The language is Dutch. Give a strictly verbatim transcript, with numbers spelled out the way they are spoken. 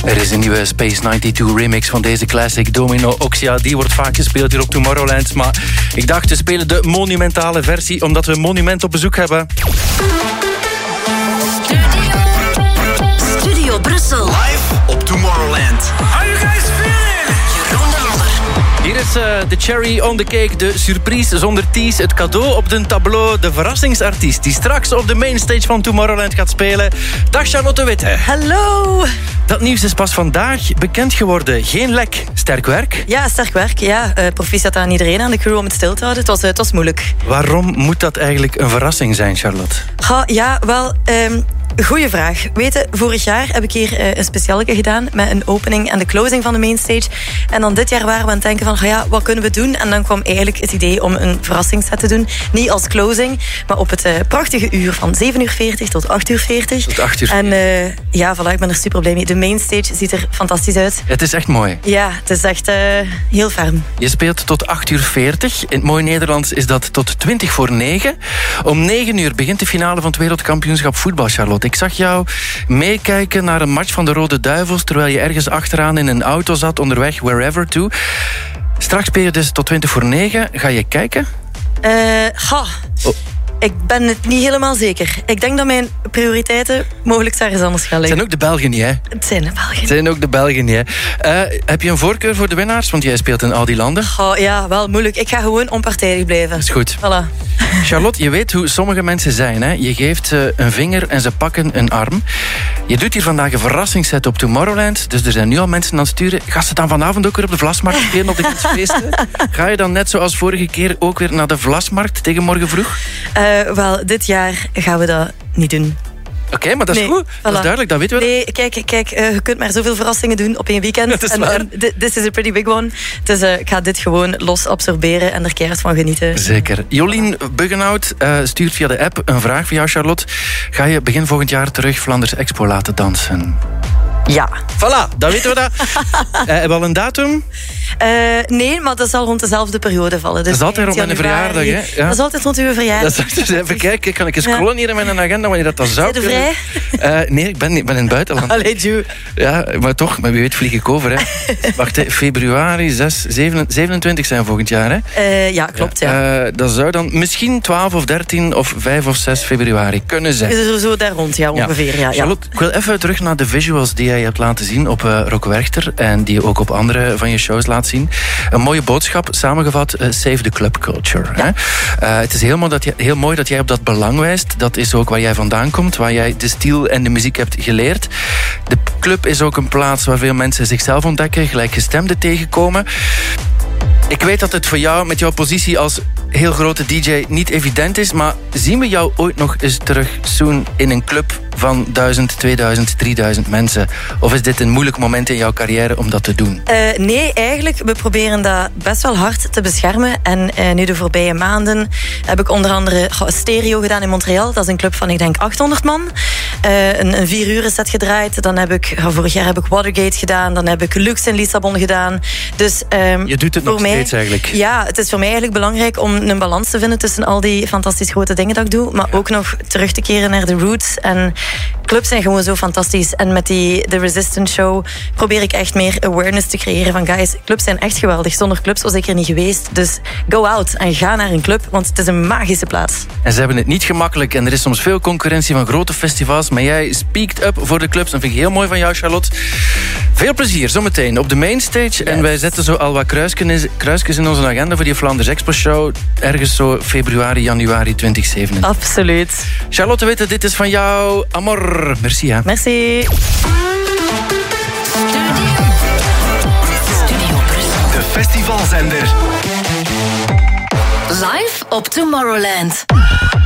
Er is een nieuwe Space negenentwintig remix van deze classic Domino Oxia. Die wordt vaak gespeeld hier op Tomorrowland. Maar ik dacht, we spelen de monumentale versie, omdat we een monument op bezoek hebben. Studio, Studio Brussel. Live op Tomorrowland. Are you guys feeling? Jeroen de Lodder. Hier is uh, de cherry on the cake, de surprise zonder tease. Het cadeau op de tableau, de verrassingsartiest die straks op de mainstage van Tomorrowland gaat spelen. Dag Charlotte Witte. Hallo. Dat nieuws is pas vandaag bekend geworden. Geen lek. Sterk werk? Ja, sterk werk. Ja. Uh, proficiat aan iedereen, aan de crew om het stil te houden. Het was, uh, het was moeilijk. Waarom moet dat eigenlijk een verrassing zijn, Charlotte? Ha, ja, wel... Um... Goeie vraag. Weet je, vorig jaar heb ik hier uh, een specialeke gedaan met een opening en de closing van de mainstage. En dan dit jaar waren we aan het denken van, ja, wat kunnen we doen? En dan kwam eigenlijk het idee om een verrassingsset te doen. Niet als closing, maar op het uh, prachtige uur van zeven uur veertig tot acht uur veertig. Tot acht uur. En uh, ja, voilà, ik ben er super blij mee. De mainstage ziet er fantastisch uit. Het is echt mooi. Ja, het is echt uh, heel ferm. Je speelt tot acht uur veertig. In het mooie Nederlands is dat tot twintig voor negen. Om negen uur begint de finale van het wereldkampioenschap voetbal, Charlotte. Ik zag jou meekijken naar een match van de Rode Duivels, terwijl je ergens achteraan in een auto zat, onderweg wherever to. Straks speel je dus tot twintig voor negen. Ga je kijken? Uh, ha. Oh. Ik ben het niet helemaal zeker. Ik denk dat mijn prioriteiten mogelijk ergens anders gaan liggen. Het zijn ook de Belgen niet, hè? Het zijn de Belgen. Het zijn ook de Belgen niet, hè? Uh, heb je een voorkeur voor de winnaars? Want jij speelt in al die landen. Oh, ja, wel moeilijk. Ik ga gewoon onpartijdig blijven. Dat is goed. Voilà. Charlotte, je weet hoe sommige mensen zijn, hè? Je geeft ze een vinger en ze pakken een arm. Je doet hier vandaag een verrassingsset op Tomorrowland. Dus er zijn nu al mensen aan het sturen. Ga ze dan vanavond ook weer op de Vlasmarkt spelen op de kidsfeesten? Ga je dan net zoals vorige keer ook weer naar de Vlasmarkt tegen morgen vroeg? Uh, wel, dit jaar gaan we dat niet doen. Oké, okay, maar dat is nee, goed. Voilà. Dat is duidelijk, dat weten we. Nee, kijk, kijk uh, je kunt maar zoveel verrassingen doen op één weekend. Dat is en, waar. en this is a pretty big one. Dus uh, ik ga dit gewoon los absorberen en er keihard van genieten. Zeker. Jolien Buggenhout uh, stuurt via de app een vraag voor jou, Charlotte. Ga je begin volgend jaar terug Vlaanders Expo laten dansen? Ja. Voilà, dan weten we dat. uh, hebben we al een datum? Uh, nee, maar dat zal rond dezelfde periode vallen. Dus dat is altijd rond mijn verjaardag, hè? Ja. Dat is altijd rond uw verjaardag. Dat is, dus even kijken, kan ik eens scrollen ja. hier in mijn agenda wanneer dat dan zou kunnen? Zijn je vrij? Uh, nee, ik ben, ik ben in het buitenland. Allee, Joe. Ja, maar toch, maar wie weet vlieg ik over, hè. Wacht, hè, februari, zes, zeven, zevenentwintig zijn volgend jaar, hè? Uh, ja, klopt, ja. ja. Uh, dat zou dan misschien twaalf of dertien of vijf of zes februari kunnen zijn. Zo, zo daar rond, ja, ongeveer. Ja. Ja, Charlotte, ik wil even terug naar de visuals die jij hebt laten zien op uh, Rock Werchter en die je ook op andere van je shows laat zien. Een mooie boodschap, samengevat, uh, save the club culture. Ja. Hè? Uh, het is heel mooi, dat je, heel mooi dat jij op dat belang wijst. Dat is ook waar jij vandaan komt, waar jij de stijl en de muziek hebt geleerd. De club is ook een plaats waar veel mensen zichzelf ontdekken, gelijkgestemden tegenkomen. Ik weet dat het voor jou, met jouw positie als heel grote D J, niet evident is, maar zien we jou ooit nog eens terug soon in een club van duizend, tweeduizend, drieduizend mensen? Of is dit een moeilijk moment in jouw carrière om dat te doen? Uh, nee, eigenlijk, we proberen dat best wel hard te beschermen. En uh, nu de voorbije maanden heb ik onder andere oh, Stereo gedaan in Montreal. Dat is een club van, ik denk, achthonderd man. Uh, een, een vier uren set gedraaid. Dan heb ik, oh, vorig jaar heb ik Watergate gedaan. Dan heb ik Lux in Lissabon gedaan. Dus, um, je doet het nog mij, steeds eigenlijk. Ja, het is voor mij eigenlijk belangrijk om een balans te vinden tussen al die fantastisch grote dingen dat ik doe. Maar ja. ook nog terug te keren naar de roots. En clubs zijn gewoon zo fantastisch. En met die The Resistance Show probeer ik echt meer awareness te creëren van guys, clubs zijn echt geweldig. Zonder clubs was ik er niet geweest. Dus go out en ga naar een club, want het is een magische plaats. En ze hebben het niet gemakkelijk en er is soms veel concurrentie van grote festivals, maar jij speakt up voor de clubs. Dat vind ik heel mooi van jou, Charlotte. Veel plezier, zometeen op de mainstage. Yes. En wij zetten zo al wat kruisjes in onze agenda voor die Vlaanders Expo Show. Ergens zo februari, januari twintig zevenentwintig. Absoluut. Charlotte Witte, dit is van jou. Amor. Merci, hè. Merci. De festivalzender. Live op Tomorrowland.